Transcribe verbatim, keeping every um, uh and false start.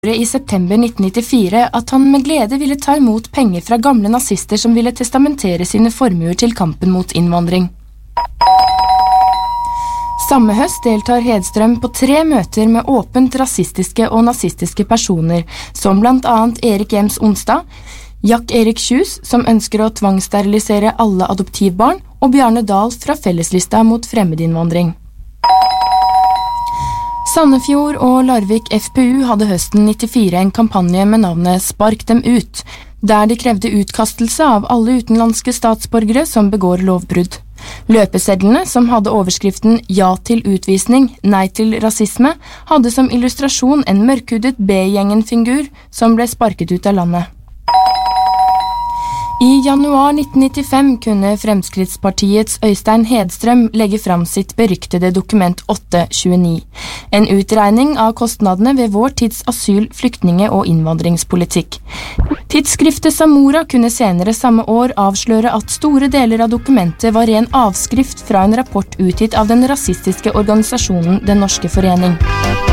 I september nitten nittifire at han med glede ville ta imot penger fra gamle nazister som ville testamentere sine formuer til kampen mot innvandring. Samme høst deltar Hedstrøm på tre møter med åpent rasistiske og nazistiske personer, som blant annet Erik Jems Onsdag, Jack Erik Kjus, som ønsker å tvangssterilisere alle adoptivbarn, og Bjarne Dahl fra Felleslista mot fremmedinnvandring. Sandefjord og Larvik F P U hadde høsten nittifire en kampanje med navnet Spark dem ut, der de krevde utkastelse av alle utenlandske statsborgere som begår lovbrudd. Løpesedlene, som hadde overskriften «Ja til utvisning, nei til rasisme», hadde som illustrasjon en mørkhudet B-gjengen-figur som ble sparket ut av landet. I januar nitten nittifem kunne Fremskrittspartiets Øystein Hedstrøm legge fram sitt beryktede dokument åtte tjueni, en utregning av kostnadene ved vår tids asyl-, flyktninge- og innvandringspolitikk. Tidsskriftet Samora kunne senere samme år avsløre at store deler av dokumentet var ren avskrift fra en rapport utgitt av den rasistiske organisasjonen Den Norske Forening.